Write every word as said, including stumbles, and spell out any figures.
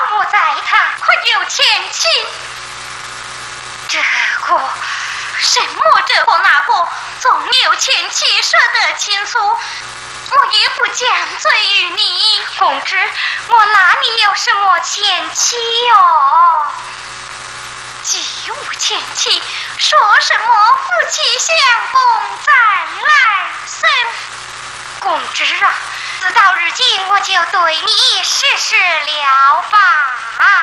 莫在他可有前妻？这个什么这个那个，总有前妻舍得倾诉，我也不将罪于你。公知我哪里有什么前妻哟？既无前妻，说什么夫妻相共再来生？公知啊，自到如今我就对你实施了法。